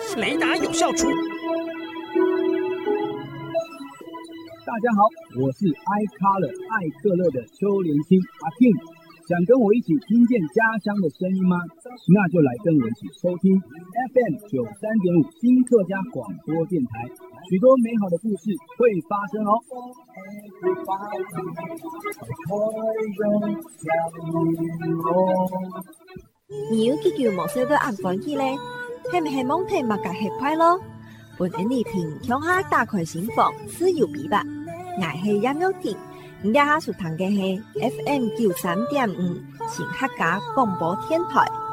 雷达有效出。 大家好，我是iColor 爱克勒的邱连青阿 King， 想跟我一起听见家乡的声音吗？那就来跟我一起收听 FM 93.5新客家广播电台，许多美好的故事会发生哦。 你有幾句冇寫到按翻去咧？係咪係蒙聽物格係快咯？本人你聽鄉下打開心房，自由比吧。我係音樂聽，而家所聽嘅係 FM 93.5新客家廣播電台。